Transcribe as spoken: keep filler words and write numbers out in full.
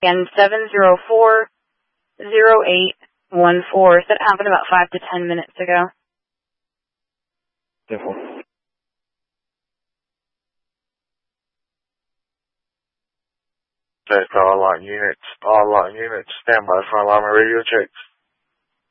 And seven zero four zero eight one four. That happened about five to ten minutes ago. Simple. Check all lock units. All lock units. Stand by for alarm and radio checks.